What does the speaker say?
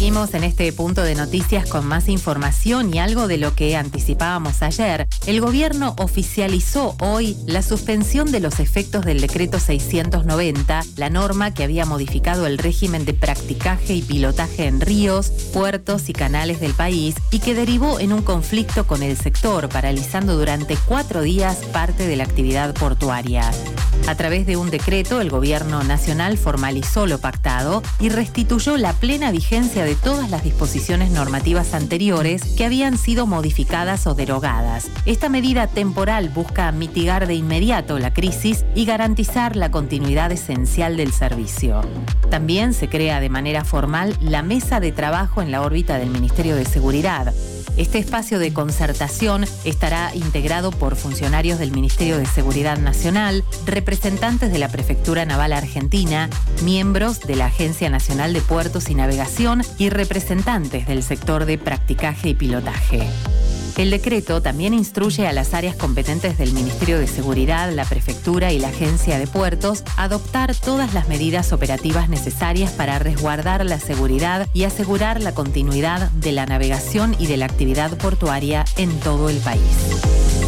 Seguimos en este punto de noticias con más información y algo de lo que anticipábamos ayer. El gobierno oficializó hoy la suspensión de los efectos del decreto 690, la norma que había modificado el régimen de practicaje y pilotaje en ríos, puertos y canales del país y que derivó en un conflicto con el sector, paralizando durante 4 días parte de la actividad portuaria. A través de un decreto, el gobierno nacional formalizó lo pactado y restituyó la plena vigencia de todas las disposiciones normativas anteriores que habían sido modificadas o derogadas. Esta medida temporal busca mitigar de inmediato la crisis y garantizar la continuidad esencial del servicio. También se crea de manera formal la mesa de trabajo en la órbita del Ministerio de Seguridad. Este espacio de concertación estará integrado por funcionarios del Ministerio de Seguridad Nacional, representantes de la Prefectura Naval Argentina, miembros de la Agencia Nacional de Puertos y Navegación y representantes del sector de practicaje y pilotaje. El decreto también instruye a las áreas competentes del Ministerio de Seguridad, la Prefectura y la Agencia de Puertos a adoptar todas las medidas operativas necesarias para resguardar la seguridad y asegurar la continuidad de la navegación y de la actividad portuaria en todo el país.